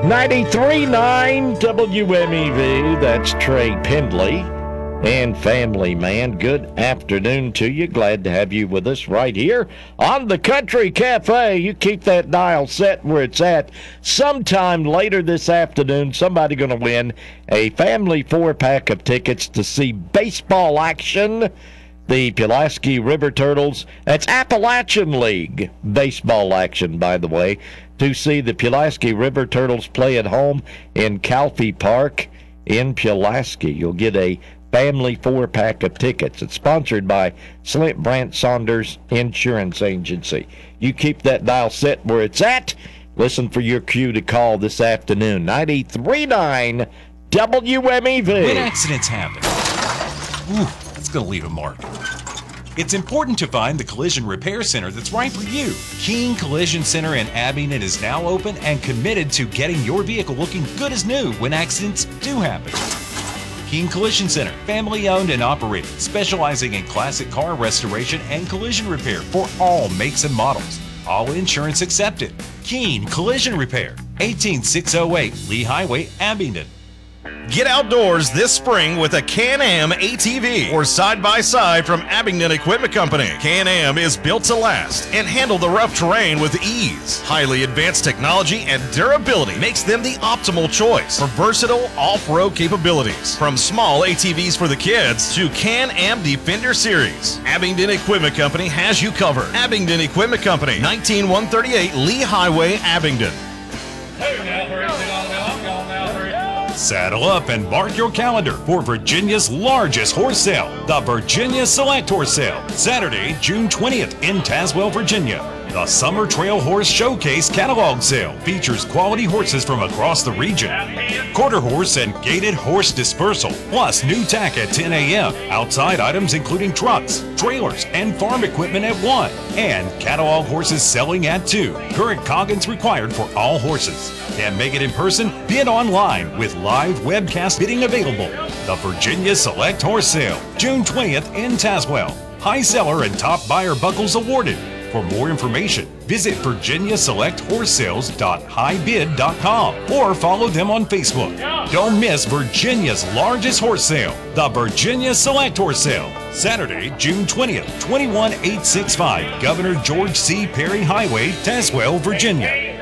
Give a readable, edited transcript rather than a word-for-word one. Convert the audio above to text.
93.9 WMEV, that's Trey Pendley and Family Man. Good afternoon to you. Glad to have you with us right here on the Country Cafe. You keep that dial set where it's at. Sometime later this afternoon, somebody going to win a family 4-pack of tickets to see baseball action. The Pulaski River Turtles, that's Appalachian League baseball action, by the way, to see the Pulaski River Turtles play at home in Calfee Park in Pulaski. You'll get a family 4-pack of tickets. It's sponsored by Slint Brandt Saunders Insurance Agency. You keep that dial set where it's at. Listen for your cue to call this afternoon. 93.9 WMEV. When accidents happen, it's going to leave a mark. It's important to find the collision repair center that's right for you. Keene Collision Center in Abingdon is now open and committed to getting your vehicle looking good as new when accidents do happen. Keene Collision Center, family owned and operated, specializing in classic car restoration and collision repair for all makes and models. All insurance accepted. Keene Collision Repair, 18608 Lee Highway, Abingdon. Get outdoors this spring with a Can-Am ATV or side-by-side from Abingdon Equipment Company. Can-Am is built to last and handle the rough terrain with ease. Highly advanced technology and durability makes them the optimal choice for versatile off-road capabilities. From small ATVs for the kids to Can-Am Defender Series, Abingdon Equipment Company has you covered. Abingdon Equipment Company, 19138 Lee Highway, Abingdon. Saddle up and mark your calendar for Virginia's largest horse sale, the Virginia Select Horse Sale, Saturday, June 20th in Tazewell, Virginia. The Summer Trail Horse Showcase Catalog Sale features quality horses from across the region. Quarter horse and gated horse dispersal, plus new tack at 10 a.m. Outside items including trucks, trailers, and farm equipment at 1. And catalog horses selling at 2. Current Coggins required for all horses. Can't make it in person? Bid online with live webcast bidding available. The Virginia Select Horse Sale, June 20th in Tazewell. High seller and top buyer buckles awarded. For more information, visit virginiaselecthorsesales.highbid.com or follow them on Facebook. Don't miss Virginia's largest horse sale, the Virginia Select Horse Sale, Saturday, June 20th, 21865 Governor George C. Perry Highway, Tazewell, Virginia.